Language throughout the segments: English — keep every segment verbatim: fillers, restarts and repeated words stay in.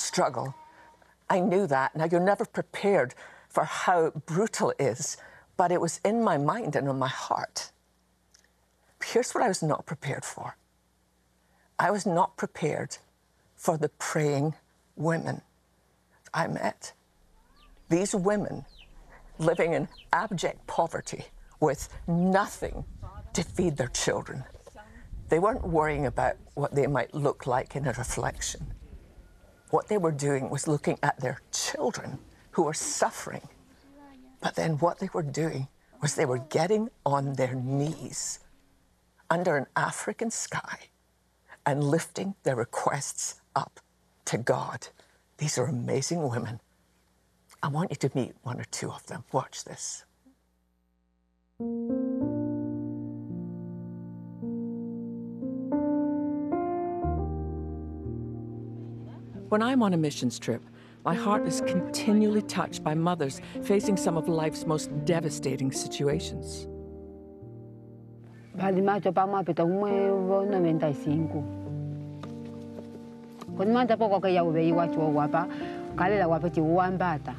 struggle. I knew that. Now, you're never prepared for how brutal it is, but it was in my mind and in my heart. Here's what I was not prepared for. I was not prepared for the praying women I met. These women living in abject poverty with nothing to feed their children. They weren't worrying about what they might look like in a reflection. What they were doing was looking at their children who were suffering. But then what they were doing was they were getting on their knees under an African sky and lifting their requests up to God. These are amazing women. I want you to meet one or two of them. Watch this. When I'm on a missions trip, my heart is continually touched by mothers facing some of life's most devastating situations. Balimacho pa mapita umwe noventa y cinco. Con manta poco que ya ube igual chuo guapa, kale la guapa chi uambata.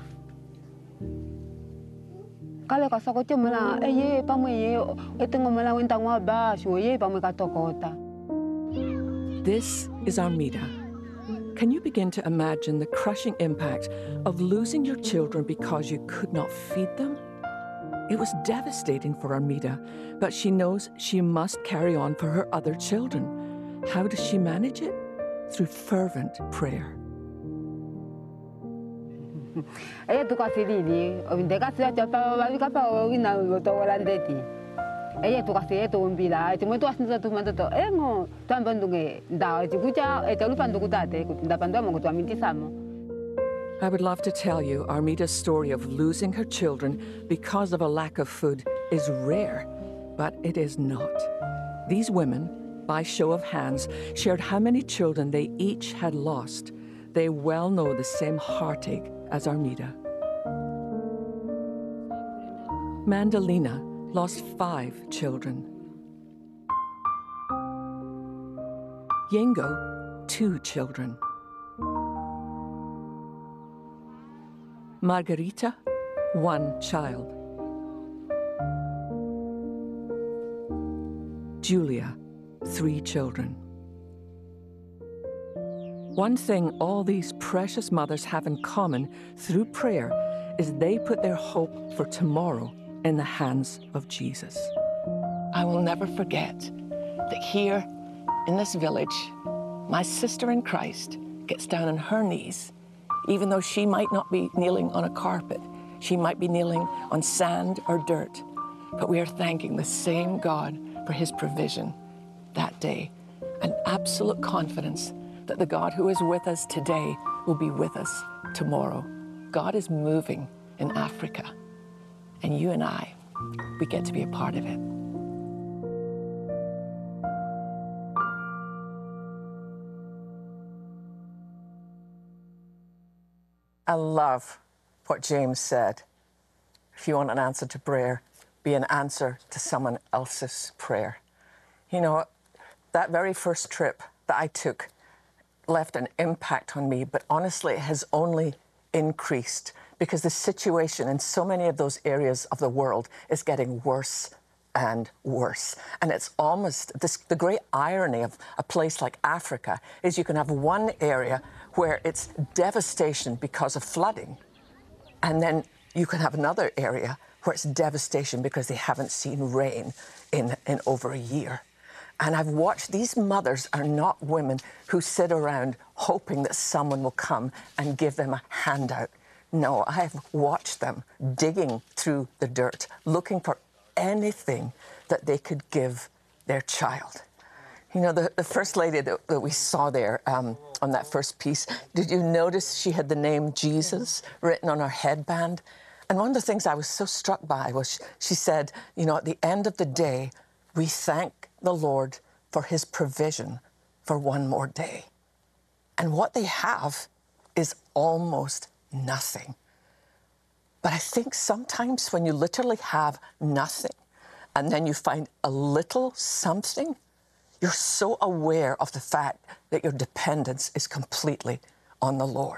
Kale ka sako che mala eye pa mwe ye etengo mala wenta ngwa ba shu ye pa mwe ka tokota. This is Armida. Can you begin to imagine the crushing impact of losing your children because you could not feed them? It was devastating for Armida, but she knows she must carry on for her other children. How does she manage it? Through fervent prayer. Ella tu kasi lili, o de kasi ya pa ba ka pa o ina lo to wala ndeti. Ella tu kasi eto umbila, ti mo tu asinza tu manda to engo, tu ambandunge nda ti kucha e te lupandu kutate, nda pando mo tu aminti samo. I would love to tell you Armida's story of losing her children because of a lack of food is rare, but it is not. These women, by show of hands, shared how many children they each had lost. They well know the same heartache as Armida. Mandalina lost five children. Yengo, two children. Margarita, one child. Julia, three children. One thing all these precious mothers have in common through prayer is they put their hope for tomorrow in the hands of Jesus. I will never forget that here in this village, my sister in Christ gets down on her knees, even though she might not be kneeling on a carpet. She might be kneeling on sand or dirt, but we are thanking the same God for his provision that day, and absolute confidence that the God who is with us today will be with us tomorrow. God is moving in Africa, and you and I, we get to be a part of it. I love what James said. If you want an answer to prayer, be an answer to someone else's prayer. You know, that very first trip that I took left an impact on me, but honestly, it has only increased because the situation in so many of those areas of the world is getting worse and worse. And it's almost, this, the great irony of a place like Africa is you can have one area where it's devastation because of flooding, and then you can have another area where it's devastation because they haven't seen rain in, in over a year. And I've watched, these mothers are not women who sit around hoping that someone will come and give them a handout. No, I have watched them digging through the dirt, looking for anything that they could give their child. You know, the, the first lady that, that we saw there um, on that first piece, did you notice she had the name Jesus written on her headband? And one of the things I was so struck by was she said, you know, at the end of the day, we thank the Lord for his provision for one more day. And what they have is almost nothing. But I think sometimes when you literally have nothing and then you find a little something, you're so aware of the fact that your dependence is completely on the Lord.